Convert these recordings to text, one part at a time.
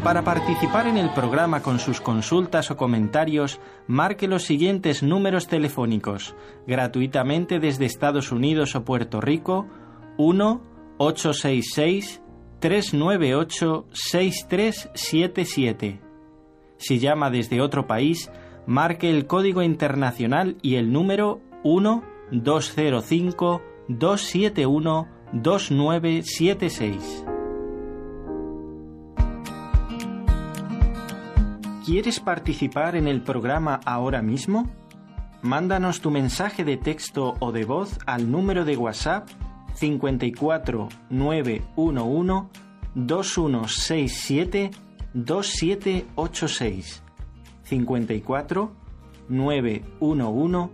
Para participar en el programa con sus consultas o comentarios, marque los siguientes números telefónicos, gratuitamente desde Estados Unidos o Puerto Rico: 1-866-398-6377. Si llama desde otro país, marque el código internacional y el número 1-205-271-2976. ¿Quieres participar en el programa ahora mismo? Mándanos tu mensaje de texto o de voz al número de WhatsApp 54 911 2167 2786. 54 911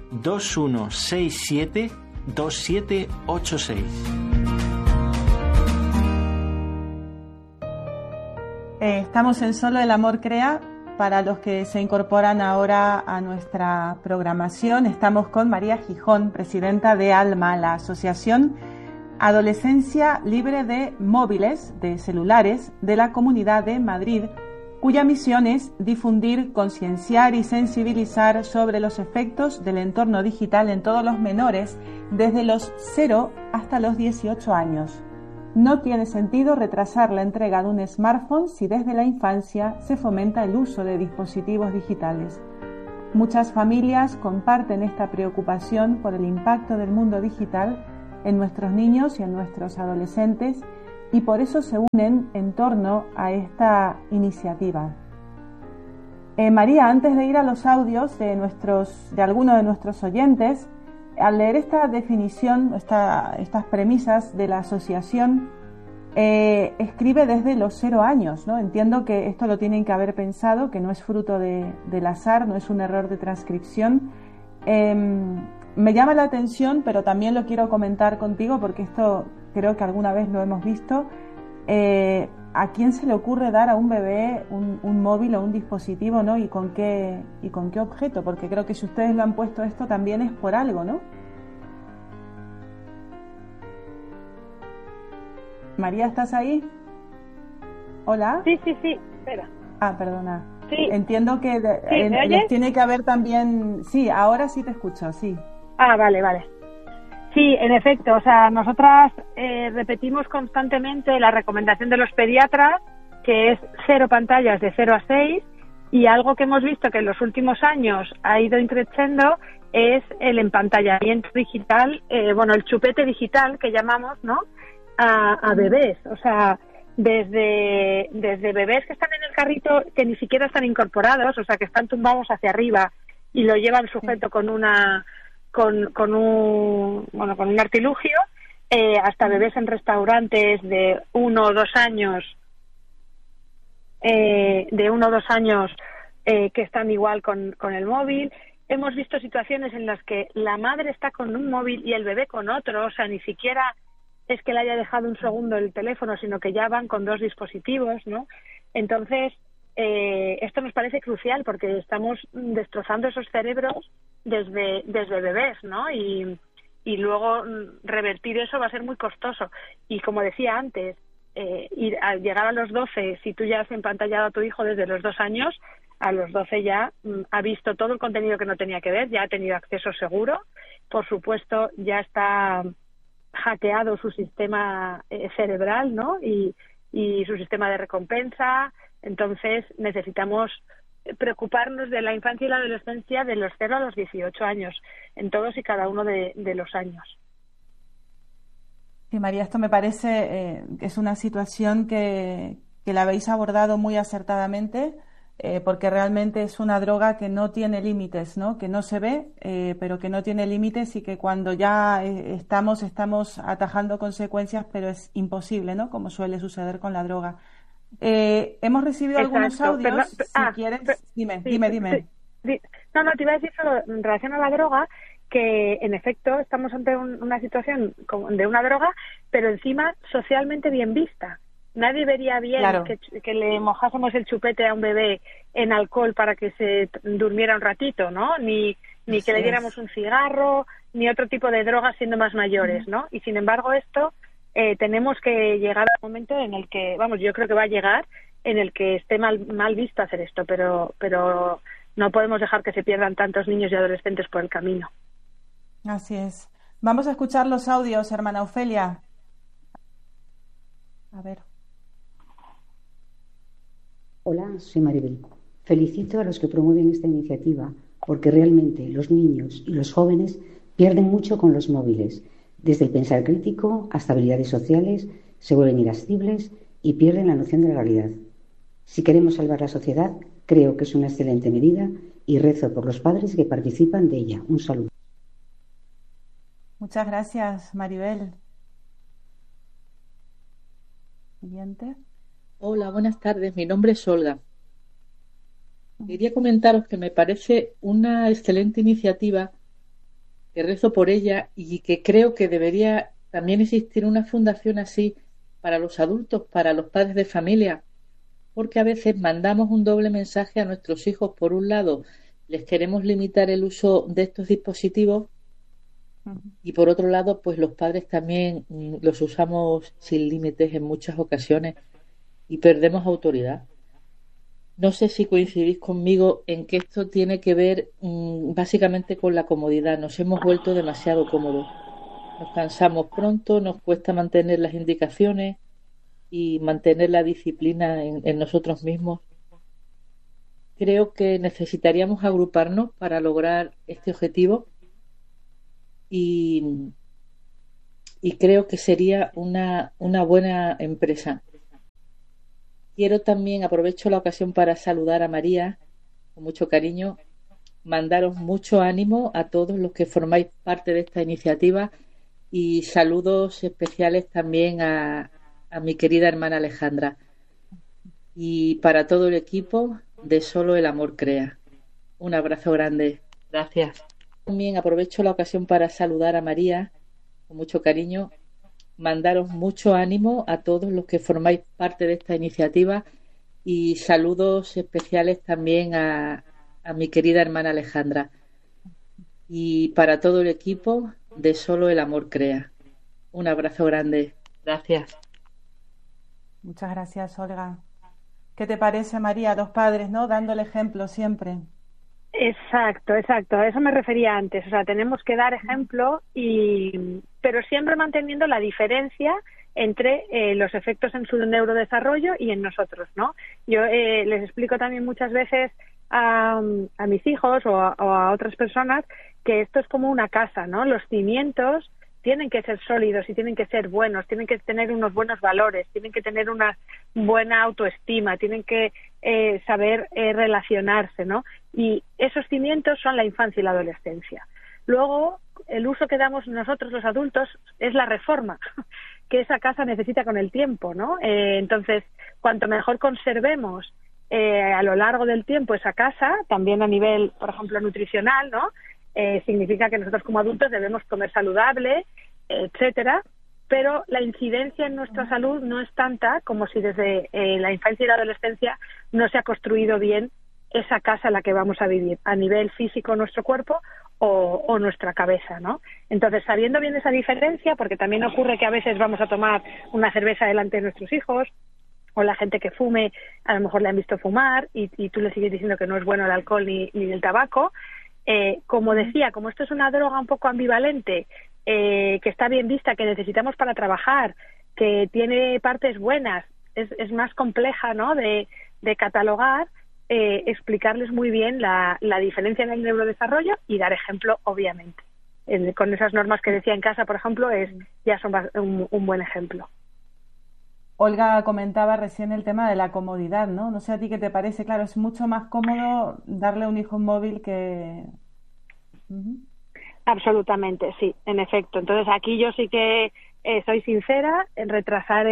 2167 2786. Estamos en Solo el Amor Crea. Para los que se incorporan ahora a nuestra programación, estamos con María Gijón, presidenta de ALMA, la Asociación Adolescencia Libre de Móviles, de Celulares, de la Comunidad de Madrid, cuya misión es difundir, concienciar y sensibilizar sobre los efectos del entorno digital en todos los menores desde los 0 hasta los 18 años. No tiene sentido retrasar la entrega de un smartphone si desde la infancia se fomenta el uso de dispositivos digitales. Muchas familias comparten esta preocupación por el impacto del mundo digital en nuestros niños y en nuestros adolescentes, y por eso se unen en torno a esta iniciativa. María, antes de ir a los audios de algunos de nuestros oyentes, al leer esta definición, estas premisas de la asociación, escribe desde los 0 años, ¿no? Entiendo que esto lo tienen que haber pensado, que no es fruto del azar, no es un error de transcripción. Me llama la atención, pero también lo quiero comentar contigo porque esto creo que alguna vez lo hemos visto. ¿A quién se le ocurre dar a un bebé un móvil o un dispositivo, ¿no? ¿Y con qué objeto? Porque creo que si ustedes lo han puesto esto también es por algo, ¿no? María, ¿estás ahí? ¿Hola? Sí, espera. Perdona. Sí. Entiendo que les tiene que haber también... Sí, ahora sí te escucho, sí. Vale. Sí, en efecto, o sea, nosotras repetimos constantemente la recomendación de los pediatras, que es 0 pantallas de 0 a 6, y algo que hemos visto que en los últimos años ha ido increciendo es el empantallamiento digital, el chupete digital que llamamos, ¿no?, a bebés, o sea, desde bebés que están en el carrito que ni siquiera están incorporados, o sea, que están tumbados hacia arriba y lo llevan sujeto con un artilugio, hasta bebés en restaurantes de 1 o 2 años, que están igual con el móvil. Hemos visto situaciones en las que la madre está con un móvil y el bebé con otro, o sea, ni siquiera es que le haya dejado un segundo el teléfono, sino que ya van con 2 dispositivos, ¿no? Entonces, esto nos parece crucial porque estamos destrozando esos cerebros desde bebés, ¿no? Y luego revertir eso va a ser muy costoso. Y como decía antes, al llegar a los 12, si tú ya has empantallado a tu hijo desde los 2 años, a los 12 ya ha visto todo el contenido que no tenía que ver, ya ha tenido acceso seguro, por supuesto ya está hackeado su sistema cerebral, ¿no? Y su sistema de recompensa. Entonces necesitamos preocuparnos de la infancia y la adolescencia de los 0 a los 18 años, en todos y cada uno de los años. Sí, María, esto me parece que es una situación que la habéis abordado muy acertadamente, porque realmente es una droga que no tiene límites, ¿no? Que no se ve, pero que no tiene límites, y que cuando ya estamos atajando consecuencias, pero es imposible, ¿no? Como suele suceder con la droga. Hemos recibido algunos audios. Si quieres, dime. Sí. No, te iba a decir solo en relación a la droga, que en efecto estamos ante una situación de una droga, pero encima socialmente bien vista. Nadie vería bien, claro, que le mojásemos el chupete a un bebé en alcohol para que se durmiera un ratito, ¿no? Ni que le diéramos un cigarro, ni otro tipo de drogas siendo más mayores, ¿no? Y sin embargo esto tenemos que llegar al momento en el que, yo creo que va a llegar, en el que esté mal visto hacer esto, pero no podemos dejar que se pierdan tantos niños y adolescentes por el camino. Así es. Vamos a escuchar los audios, hermana Ofelia. A ver. Hola, soy Maribel. Felicito a los que promueven esta iniciativa porque realmente los niños y los jóvenes pierden mucho con los móviles. Desde el pensar crítico hasta habilidades sociales, se vuelven irascibles y pierden la noción de la realidad. Si queremos salvar la sociedad, creo que es una excelente medida y rezo por los padres que participan de ella. Un saludo. Muchas gracias, Maribel. Siguiente. Hola, buenas tardes. Mi nombre es Olga. Quería comentaros que me parece una excelente iniciativa, que rezo por ella y que creo que debería también existir una fundación así para los adultos, para los padres de familia, porque a veces mandamos un doble mensaje a nuestros hijos. Por un lado, les queremos limitar el uso de estos dispositivos y por otro lado, pues los padres también los usamos sin límites en muchas ocasiones y perdemos autoridad. No sé si coincidís conmigo en que esto tiene que ver básicamente con la comodidad. Nos hemos vuelto demasiado cómodos. Nos cansamos pronto, nos cuesta mantener las indicaciones y mantener la disciplina en nosotros mismos. Creo que necesitaríamos agruparnos para lograr este objetivo y creo que sería una buena empresa. Quiero también, aprovecho la ocasión para saludar a María con mucho cariño, mandaros mucho ánimo a todos los que formáis parte de esta iniciativa y saludos especiales también a mi querida hermana Alejandra y para todo el equipo de Solo el Amor Crea. Un abrazo grande. Gracias. También aprovecho la ocasión para saludar a María con mucho cariño, mandaros mucho ánimo a todos los que formáis parte de esta iniciativa y saludos especiales también a mi querida hermana Alejandra y para todo el equipo de Solo el Amor Crea. Un abrazo grande. Gracias. Muchas gracias, Olga. ¿Qué te parece, María, los padres, ¿no? Dando el ejemplo siempre. Exacto. A eso me refería antes. O sea, tenemos que dar ejemplo, pero siempre manteniendo la diferencia entre los efectos en su neurodesarrollo y en nosotros, ¿no? Yo les explico también muchas veces a mis hijos o a otras personas que esto es como una casa, ¿no? Los cimientos tienen que ser sólidos y tienen que ser buenos, tienen que tener unos buenos valores, tienen que tener una buena autoestima, tienen que saber relacionarse, ¿no? Y esos cimientos son la infancia y la adolescencia. Luego, el uso que damos nosotros los adultos es la reforma que esa casa necesita con el tiempo, ¿no? Entonces, cuanto mejor conservemos a lo largo del tiempo esa casa, también a nivel, por ejemplo, nutricional, ¿no? Significa que nosotros como adultos debemos comer saludable, etcétera, pero la incidencia en nuestra salud no es tanta como si desde la infancia y la adolescencia no se ha construido bien esa casa en la que vamos a vivir, a nivel físico nuestro cuerpo o nuestra cabeza, ¿no? Entonces, sabiendo bien esa diferencia, porque también ocurre que a veces vamos a tomar una cerveza delante de nuestros hijos, o la gente que fume, a lo mejor le han visto fumar y tú le sigues diciendo que no es bueno el alcohol ni el tabaco. Como decía, como esto es una droga un poco ambivalente, que está bien vista, que necesitamos para trabajar, que tiene partes buenas, es más compleja, ¿no?, de catalogar, explicarles muy bien la diferencia en el neurodesarrollo y dar ejemplo, obviamente. Con esas normas que decía en casa, por ejemplo, ya son un buen ejemplo. Olga comentaba recién el tema de la comodidad, ¿no? No sé a ti qué te parece. Claro, es mucho más cómodo darle a un hijo un móvil que... Absolutamente, sí, en efecto. Entonces, aquí yo sí que soy sincera, en retrasar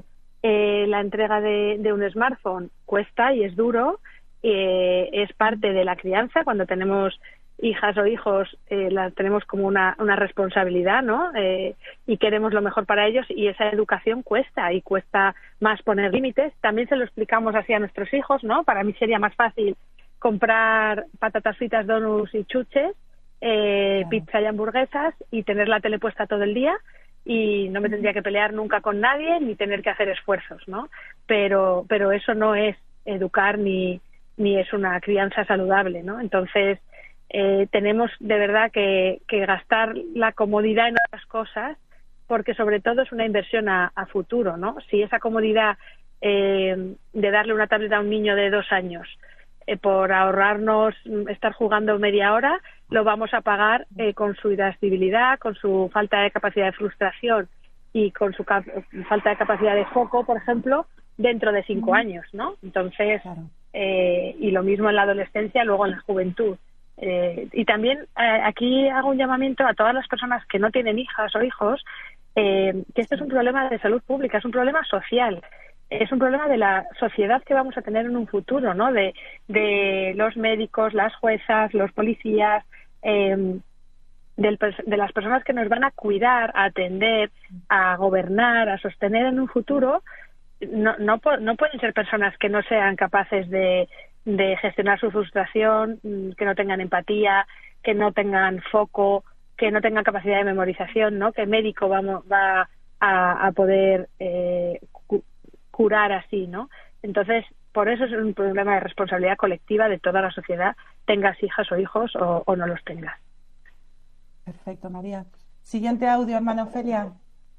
la entrega de un smartphone cuesta y es duro, es parte de la crianza. Cuando tenemos hijas o hijos, la tenemos como una responsabilidad, ¿no? Y queremos lo mejor para ellos, y esa educación cuesta, y cuesta más poner límites. También se lo explicamos así a nuestros hijos, ¿no? Para mí sería más fácil comprar patatas fritas, donuts y chuches, pizza y hamburguesas y tener la tele puesta todo el día, y no me tendría que pelear nunca con nadie ni tener que hacer esfuerzos, ¿no? Pero eso no es educar ni es una crianza saludable, ¿no? Entonces tenemos de verdad que gastar la comodidad en otras cosas, porque sobre todo es una inversión a futuro, ¿no? Si esa comodidad de darle una tableta a un niño de 2 años por ahorrarnos estar jugando media hora, lo vamos a pagar con su irascibilidad, con su falta de capacidad de frustración y con su falta de capacidad de foco, por ejemplo, dentro de 5 años, ¿no? Entonces, claro. Y lo mismo en la adolescencia, luego en la juventud. Y también aquí hago un llamamiento a todas las personas que no tienen hijas o hijos, que este es un problema de salud pública, es un problema social. Es un problema de la sociedad que vamos a tener en un futuro, ¿no? De los médicos, las juezas, los policías, de las personas que nos van a cuidar, a atender, a gobernar, a sostener en un futuro. No pueden ser personas que no sean capaces de gestionar su frustración, que no tengan empatía, que no tengan foco, que no tengan capacidad de memorización, ¿no? ¿Qué médico va a poder curar así, ¿no? Entonces, por eso es un problema de responsabilidad colectiva de toda la sociedad, tengas hijas o hijos o no los tengas. Perfecto, María. Siguiente audio, hermana Ofelia.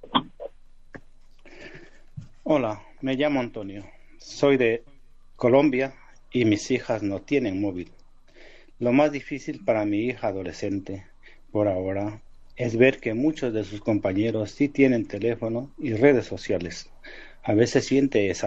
Hola, me llamo Antonio. Soy de Colombia y mis hijas no tienen móvil. Lo más difícil para mi hija adolescente, por ahora, es ver que muchos de sus compañeros sí tienen teléfono y redes sociales. A veces siente esa